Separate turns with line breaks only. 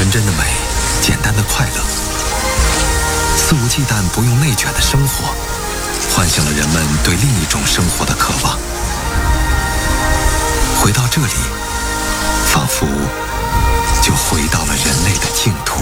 纯真的美，简单的快乐，肆无忌惮不用内卷的生活，唤醒了人们对另一种生活的渴望。回到这里，仿佛就回到了人类的净土。